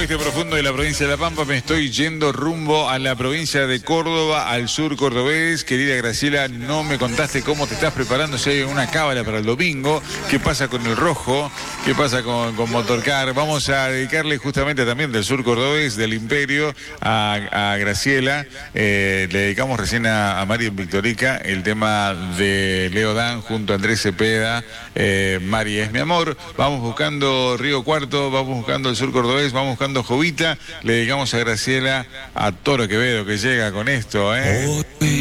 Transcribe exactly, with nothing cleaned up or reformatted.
oeste profundo de la provincia de La Pampa, me estoy yendo rumbo a la provincia de Córdoba, al sur cordobés. Querida Graciela, no me contaste cómo te estás preparando, si hay una cábala para el domingo, qué pasa con el rojo, qué pasa con, con Motorcar. Vamos a dedicarle justamente también del sur cordobés, del Imperio, a, a Graciela. Eh, le dedicamos recién a, a Mari en Victorica el tema de Leo Dan junto a Andrés Cepeda. Eh, Mari es mi amor. Vamos buscando Río Cuarto, vamos buscando el sur cordobés, vamos buscando Jovita. Le dedicamos a Graciela, a Toro Quevedo que llega con esto, ¿eh?